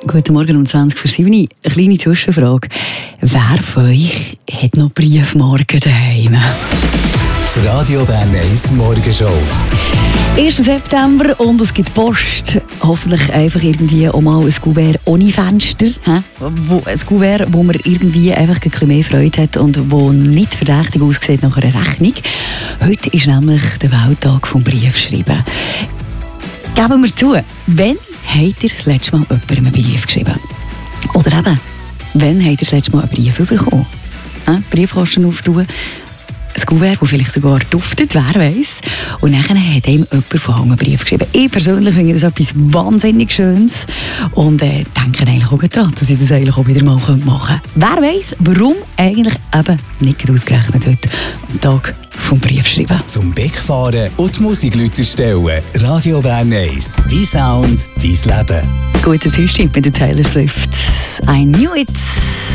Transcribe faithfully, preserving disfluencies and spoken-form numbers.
Guten Morgen um zwanzig vor sieben. Eine kleine Zwischenfrage. Wer von euch hat noch Briefmarken daheim? Radio Bern eins Morgenshow. ersten September und es gibt Post. Hoffentlich einfach irgendwie auch mal ein Kuvert ohne Fenster. He? Wo, ein Kuvert, wo man irgendwie einfach ein bisschen mehr Freude hat und wo nicht verdächtig aussieht nach einer Rechnung. Heute ist nämlich der Welttag des Briefschreiben. Geben wir zu, wann habt ihr das letzte Mal jemandem einen Brief geschrieben? Oder eben, wann habt ihr das letzte Mal einen Brief bekommen? He? Briefkasten auftun. Ein Kuvert, das vielleicht sogar duftet, wer weiß. Und dann hat ihm jemand von Hause einen Brief geschrieben. Ich persönlich finde das etwas wahnsinnig Schönes. Und äh, denke eigentlich auch daran, dass ich das eigentlich auch wieder mal machen könnte. Wer weiß, warum eigentlich eben nicht ausgerechnet heute am Tag vom Briefschreiben. Zum Wegfahren und die Musikleute stellen. Radio Bern eins. Dein Sound, dein Leben. Guten Dienstag mit der Taylor Swift. I knew it.